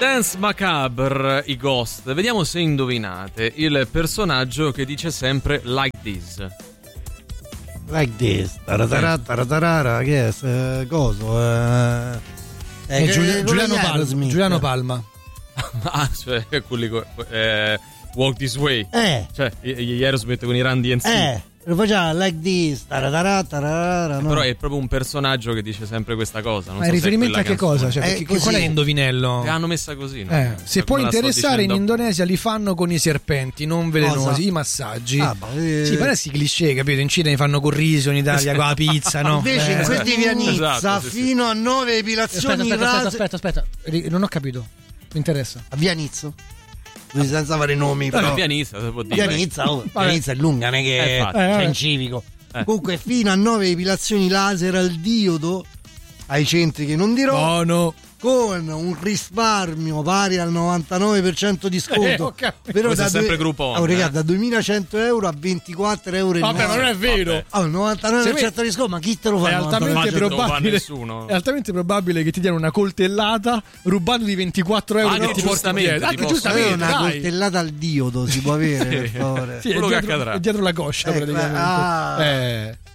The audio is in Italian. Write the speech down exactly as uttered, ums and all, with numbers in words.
Dance Macabre, i Ghost. Vediamo se indovinate il personaggio che dice sempre like this. Like this. Taratara, taratarara, che è? Eh, coso? Eh, eh, eh, Giulia, Giuliano, Palma, Giuliano Palma. Ah, cioè quelli co- eh, Walk This Way. Eh. Cioè gli Aerosmith con i Run D M C. Eh. Lo faceva like this. Taratara, tarara, no? Però è proprio un personaggio che dice sempre questa cosa. Non Ma so è riferimento a che canzone. cosa? Cioè, Eh, che, qual è l'indovinello? Che hanno messa così, no? Eh, se può interessare, in dicendo... Indonesia li fanno con i serpenti non velenosi, Cosa? i massaggi. Ah, beh, eh. Sì, parece cliché, capito? In Cina ne fanno col riso, in Italia con la pizza, no? Invece in Eh. questi via Nizza Esatto, sì, fino a nove epilazioni Aspetta, aspetta, rase. aspetta, aspetta, aspetta, non ho capito. Mi interessa. A via Nizza. Senza fare nomi, Però però. via Nizza, se può dire. Via Nizza, oh, via Nizza è lunga, non è che Eh, infatti. è scientifico. Eh. Comunque fino a nove epilazioni laser al diodo ai centri che non dirò, No, no. con un risparmio pari al novantanove per cento di Eh, sconto. ho capito. Però Questo da è sempre due- Groupon, oh, regà, eh. da duemilacento euro a ventiquattro euro il Vabbè, ma mese. non è vero. Vabbè. Oh, il novantanove per cento di sconto, ma chi te lo fa? È il altamente novantanove per cento? Immagino che non lo fa probabile, nessuno. è altamente probabile che ti diano una coltellata rubandoti ventiquattro euro Ah, che no, ti porti giustamente, dietro. ti Anche posso- Avere giustamente, una dai. coltellata al diodo si può avere, per favore. Sì, è quello che dietro, accadrà. è dietro la coscia Ecco, praticamente. ah. Eh.